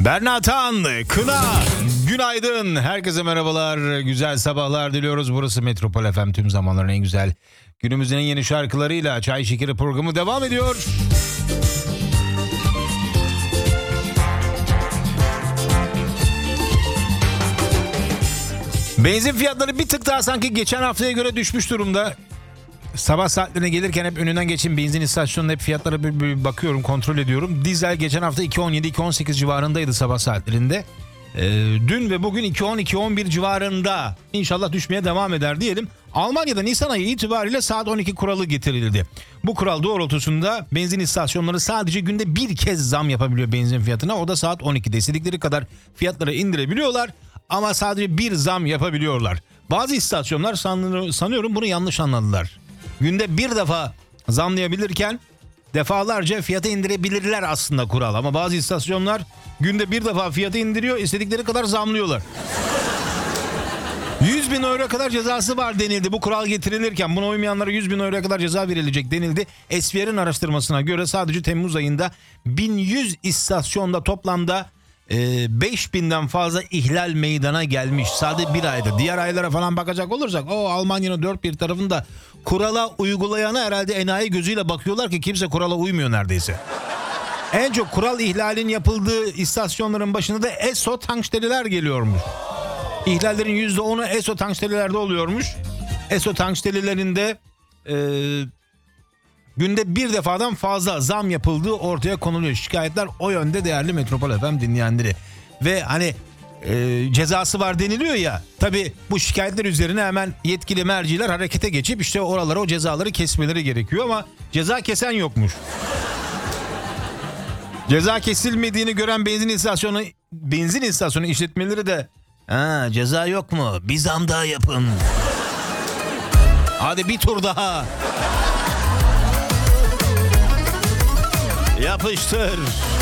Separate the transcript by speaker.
Speaker 1: Berna Tan, Kına, günaydın. Herkese merhabalar, güzel sabahlar diliyoruz. Burası Metropol FM, tüm zamanların en güzel, günümüzün en yeni şarkılarıyla Çay Şekeri programı devam ediyor. Benzin fiyatları bir tık daha sanki geçen haftaya göre düşmüş durumda. Sabah saatlerine gelirken hep önünden geçin benzin istasyonunda hep fiyatlara bir bakıyorum, kontrol ediyorum. Dizel geçen hafta 2.17-2.18 civarındaydı sabah saatlerinde. Dün ve bugün 2.10-2.11 civarında. İnşallah düşmeye devam eder diyelim. Almanya'da Nisan ayı itibariyle saat 12 kuralı getirildi. Bu kural doğrultusunda benzin istasyonları sadece günde bir kez zam yapabiliyor benzin fiyatına. O da saat 12'de. İstedikleri kadar fiyatları indirebiliyorlar ama sadece bir zam yapabiliyorlar. Bazı istasyonlar sanıyorum bunu yanlış anladılar. Günde bir defa zamlayabilirken defalarca fiyatı indirebilirler aslında kural. Ama bazı istasyonlar günde bir defa fiyatı indiriyor, istedikleri kadar zamlıyorlar. 100.000 euro kadar cezası var denildi bu kural getirilirken. Buna uymayanlara 100.000 euroya kadar ceza verilecek denildi. Esviyer'in araştırmasına göre sadece Temmuz ayında 1100 istasyonda toplamda 5.000'den fazla ihlal meydana gelmiş. Sadece bir ayda. Diğer aylara falan bakacak olursak Almanya'nın dört bir tarafında kurala uygulayana herhalde enayi gözüyle bakıyorlar ki kimse kurala uymuyor neredeyse. En çok kural ihlalin yapıldığı istasyonların başında da Esso tanksteliler geliyormuş. İhlallerin %10'u Esso tankstellilerde oluyormuş. Esso tankstellilerinde günde bir defadan fazla zam yapıldığı ortaya konuluyor. Şikayetler o yönde değerli Metropol FM dinleyenleri. Ve hani cezası var deniliyor ya. Tabii bu şikayetler üzerine hemen yetkili merciler harekete geçip işte oralara o cezaları kesmeleri gerekiyor ama ceza kesen yokmuş. Ceza kesilmediğini gören benzin istasyonu işletmeleri de ceza yok mu? Bir zam daha yapın. Hadi bir tur daha. Yapıştır.